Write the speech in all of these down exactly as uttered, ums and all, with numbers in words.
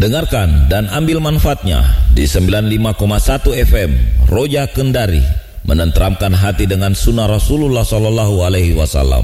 Dengarkan dan ambil manfaatnya di sembilan puluh lima koma satu F M Roja Kendari, menenteramkan hati dengan sunnah Rasulullah Sallallahu Alaihi Wasallam.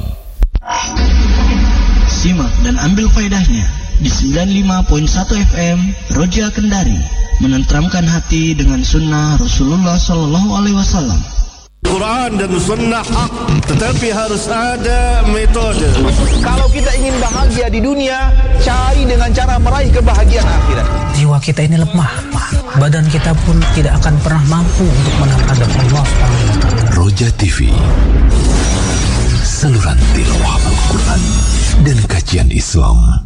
Simak dan ambil faedahnya di sembilan puluh lima koma satu F M Roja Kendari, menenteramkan hati dengan sunnah Rasulullah Sallallahu Alaihi Wasallam. Quran dan sunnah hak, tetapi harus ada metode. Kalau kita ingin bahagia di dunia, cari dengan cara meraih kebahagiaan akhirat. Jiwa kita ini lemah, badan kita pun tidak akan pernah mampu untuk menghadap Allah subhanahu wa taala. Roja T V, saluran tilawah Al-Quran dan kajian Islam.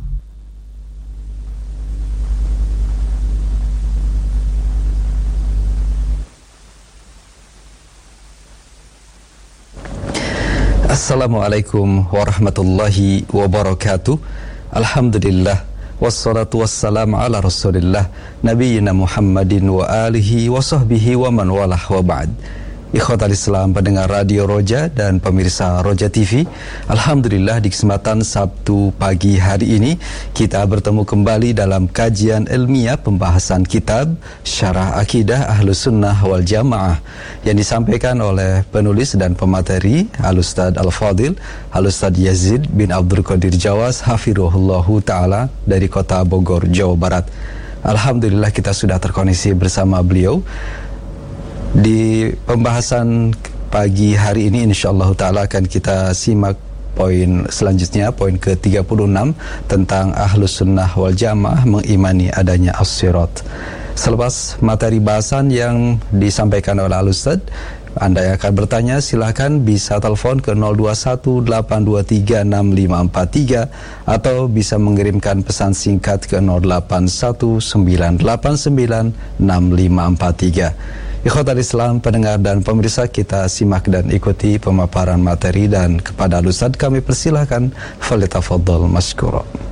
Assalamualaikum warahmatullahi wabarakatuh. Alhamdulillah, wassalatu wassalamu ala rasulillah Nabiyyina Muhammadin wa alihi wa sahbihi wa man walah wa ba'd. Ikhwatal Islam, pendengar Radio Roja dan pemirsa Roja T V, alhamdulillah di kesempatan Sabtu pagi hari ini kita bertemu kembali dalam kajian ilmiah pembahasan kitab Syarah Akidah Ahlus Sunnah wal Jamaah yang disampaikan oleh penulis dan pemateri Al-Ustadz Al-Fadil Al-Ustadz Yazid bin Abdul Qadir Jawas hafirullahu ta'ala dari kota Bogor, Jawa Barat. Alhamdulillah kita sudah terkoneksi bersama beliau. Di pembahasan pagi hari ini insyaallah ta'ala akan kita simak poin selanjutnya, poin ke tiga puluh enam tentang Ahlus Sunnah wal Jamaah mengimani adanya as-sirat. Selepas materi bahasan yang disampaikan oleh Al-Ustadz, Anda yang akan bertanya silakan bisa telepon ke nol dua satu delapan dua tiga enam lima empat tiga atau bisa mengirimkan pesan singkat ke nol delapan satu sembilan delapan sembilan enam lima empat tiga. Ikhwatal Islam, pendengar dan pemirsa, kita simak dan ikuti pemaparan materi, dan kepada Al-Ustadz kami persilahkan, falyatafaddal masykura.